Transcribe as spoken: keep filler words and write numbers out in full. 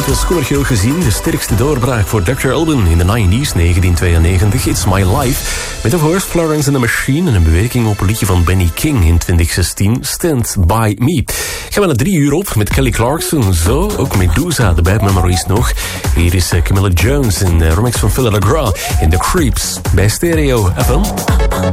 was commercieel gezien de sterkste doorbraak voor dokter Alban in de nineties, negentien tweeënnegentig. It's My Life. Met of course Florence and the Machine en een bewerking op een liedje van Benny King in twintig zestien, Stand By Me. Gaan we naar drie uur op met Kelly Clarkson, zo ook Medusa, de bad memories nog. Hier is Camilla Jones en de remix van Phil LeGras in The Creeps bij Stereo F M.